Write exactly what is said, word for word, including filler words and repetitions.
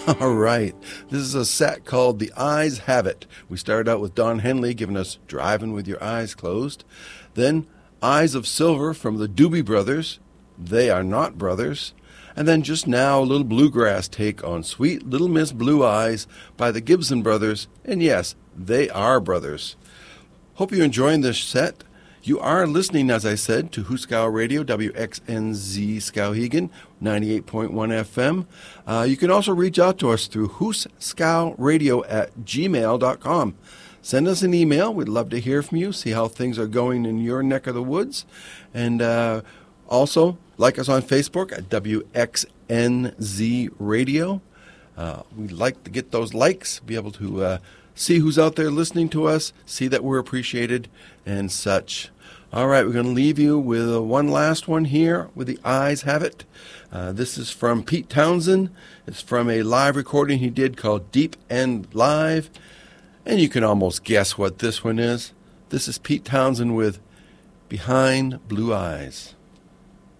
All right. This is a set called The Eyes Have It. We started out with Don Henley giving us Driving With Your Eyes Closed. Then Eyes of Silver from the Doobie Brothers. They Are Not Brothers. And then just now, a little bluegrass take on Sweet Little Miss Blue Eyes by the Gibson Brothers. And yes, they are brothers. Hope you're enjoying this set. You are listening, as I said, to Huskow Radio, W X N Z Skowhegan, ninety-eight point one F M. Uh, you can also reach out to us through huskowradio at gmail dot com. Send us an email. We'd love to hear from you, see how things are going in your neck of the woods. And uh, also, like us on Facebook at W X N Z Radio. Uh, we'd like to get those likes, be able to uh, see who's out there listening to us, see that we're appreciated, and such. All right, we're going to leave you with uh, one last one here with The Eyes Have It. Uh, this is from Pete Townsend. It's from a live recording he did called Deep End Live. And you can almost guess what this one is. This is Pete Townsend with Behind Blue Eyes.